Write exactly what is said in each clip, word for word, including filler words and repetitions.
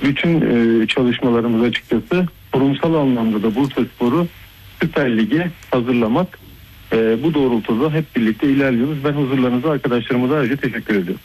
bütün e, çalışmalarımız açıkçası kurumsal anlamda da Bursaspor'u Süper Lig'e hazırlamak. E, bu doğrultuda hep birlikte ilerliyoruz. Ben huzurlarınıza, arkadaşlarıma da ayrıca teşekkür ediyorum.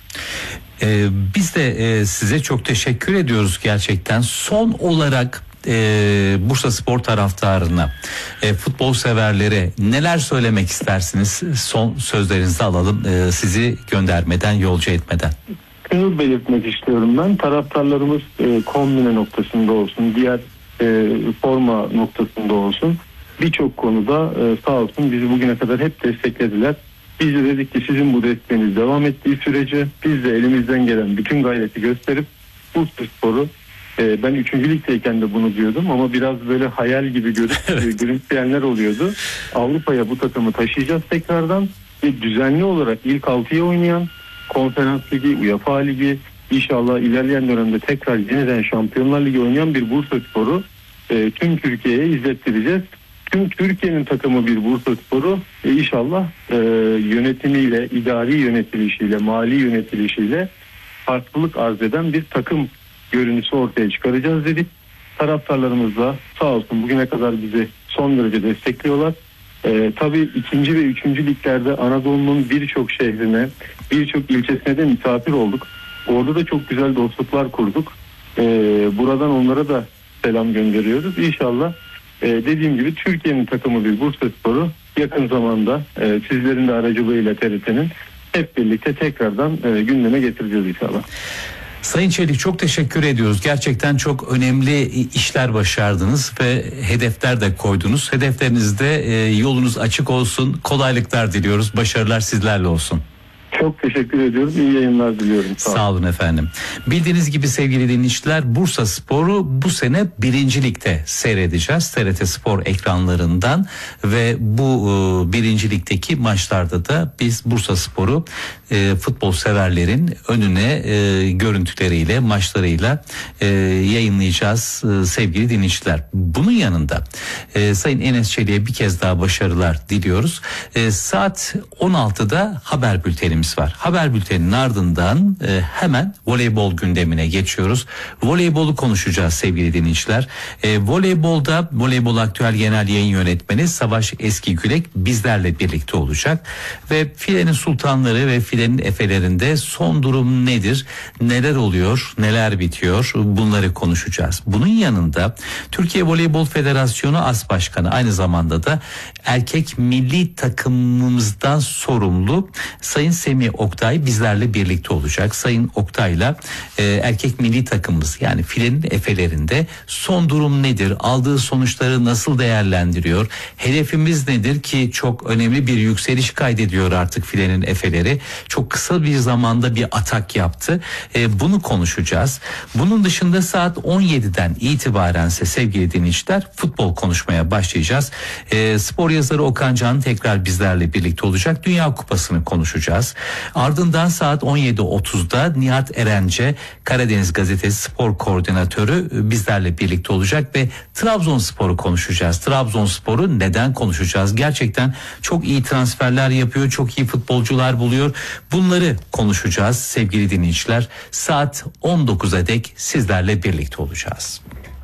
Ee, biz de e, size çok teşekkür ediyoruz gerçekten. Son olarak e, Bursaspor taraftarına, e, futbol severlere neler söylemek istersiniz? Son sözlerinizi alalım, e, sizi göndermeden, yolcu etmeden. Şunu belirtmek istiyorum ben. Taraftarlarımız e, kombine noktasında olsun, diğer e, forma noktasında olsun, birçok konuda e, sağ olsun bizi bugüne kadar hep desteklediler. Biz de dedik ki sizin bu desteğiniz devam ettiği sürece biz de elimizden gelen bütün gayreti gösterip Bursaspor'u, e, ben üçüncü ligdeyken de bunu diyordum ama biraz böyle hayal gibi görüp evet. gülümseyenler oluyordu. Avrupa'ya bu takımı taşıyacağız tekrardan ve düzenli olarak ilk altıya oynayan Konferans Ligi, UEFA Ligi, inşallah ilerleyen dönemde tekrar yeniden Şampiyonlar Ligi oynayan bir Bursaspor'u e, tüm Türkiye'ye izlettireceğiz. Tüm Türkiye'nin takımı bir Bursaspor'u e, inşallah e, yönetimiyle, idari yönetilişiyle, mali yönetilişiyle farklılık arz eden bir takım görüntüsü ortaya çıkaracağız dedik. Taraftarlarımız da sağ olsun bugüne kadar bizi son derece destekliyorlar. Ee, tabii ikinci ve üçüncü liglerde Anadolu'nun birçok şehrine, birçok ilçesine de misafir olduk. Orada da çok güzel dostluklar kurduk. Ee, buradan onlara da selam gönderiyoruz. İnşallah e, dediğim gibi Türkiye'nin takımı bir Bursaspor'u yakın zamanda e, sizlerin de aracılığıyla T R T'nin hep birlikte tekrardan e, gündeme getireceğiz inşallah. Sayın Çelik, çok teşekkür ediyoruz. Gerçekten çok önemli işler başardınız ve hedefler de koydunuz. Hedeflerinizde e, yolunuz açık olsun. Kolaylıklar diliyoruz. Başarılar sizlerle olsun. Çok teşekkür ediyorum. İyi yayınlar diliyorum. Sağ, Sağ olun efendim. Bildiğiniz gibi sevgili dinleyiciler, Bursaspor'u bu sene birinci ligde seyredeceğiz. T R T Spor ekranlarından ve bu e, birinci ligdeki maçlarda da biz Bursaspor'u e, futbol severlerin önüne e, görüntüleriyle, maçlarıyla e, yayınlayacağız e, sevgili dinleyiciler. Bunun yanında e, Sayın Enes Çelik'e bir kez daha başarılar diliyoruz. E, saat on altıda haber bültenimiz var. Haber bülteninin ardından e, hemen voleybol gündemine geçiyoruz. Voleybolu konuşacağız sevgili dinleyiciler. E, voleybolda Voleybol Aktüel Genel Yayın Yönetmeni Savaş Eskigülek bizlerle birlikte olacak ve filenin sultanları ve filenin efelerinde son durum nedir? Neler oluyor? Neler bitiyor? Bunları konuşacağız. Bunun yanında Türkiye Voleybol Federasyonu As Başkanı, aynı zamanda da erkek milli takımımızdan sorumlu Sayın Semih Oktay bizlerle birlikte olacak. Sayın Oktay'la e, erkek milli takımımız, yani filenin efelerinde son durum nedir? Aldığı sonuçları nasıl değerlendiriyor? Hedefimiz nedir ki çok önemli bir yükseliş kaydediyor artık filenin efeleri. Çok kısa bir zamanda bir atak yaptı. E, bunu konuşacağız. Bunun dışında saat on yediden itibarense sevgili dinleyiciler futbol konuşmaya başlayacağız. E, spor yazarı Okan Can tekrar bizlerle birlikte olacak. Dünya Kupası'nı konuşacağız. Ardından saat on yedi otuzda Nihat Erence, Karadeniz Gazetesi Spor Koordinatörü bizlerle birlikte olacak ve Trabzonspor'u konuşacağız. Trabzonspor'u neden konuşacağız? Gerçekten çok iyi transferler yapıyor, çok iyi futbolcular buluyor. Bunları konuşacağız sevgili dinleyiciler. Saat on dokuza dek sizlerle birlikte olacağız.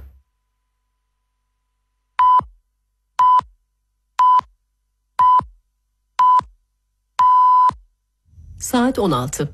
Saat on altı.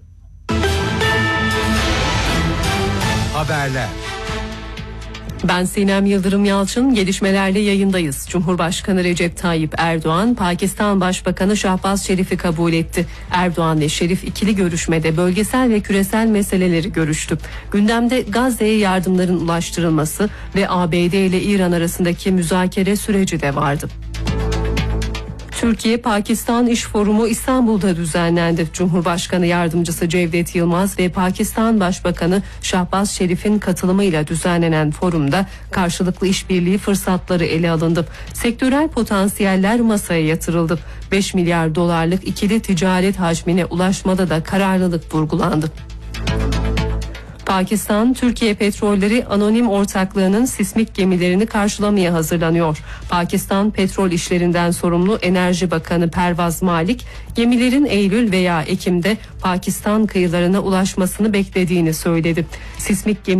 Haberler. Ben Sinem Yıldırım Yalçın, gelişmelerle yayındayız. Cumhurbaşkanı Recep Tayyip Erdoğan, Pakistan Başbakanı Şahbaz Şerif'i kabul etti. Erdoğan ve Şerif ikili görüşmede bölgesel ve küresel meseleleri görüştü. Gündemde Gazze'ye yardımların ulaştırılması ve A B D ile İran arasındaki müzakere süreci de vardı. Türkiye-Pakistan İş Forumu İstanbul'da düzenlendi. Cumhurbaşkanı Yardımcısı Cevdet Yılmaz ve Pakistan Başbakanı Şahbaz Şerif'in katılımıyla düzenlenen forumda karşılıklı işbirliği fırsatları ele alındı. Sektörel potansiyeller masaya yatırıldı. beş milyar dolarlık ikili ticaret hacmine ulaşmada da kararlılık vurgulandı. Pakistan, Türkiye Petrolleri Anonim Ortaklığı'nın sismik gemilerini karşılamaya hazırlanıyor. Pakistan Petrol İşlerinden sorumlu Enerji Bakanı Pervaz Malik, gemilerin Eylül veya Ekim'de Pakistan kıyılarına ulaşmasını beklediğini söyledi. Sismik gemi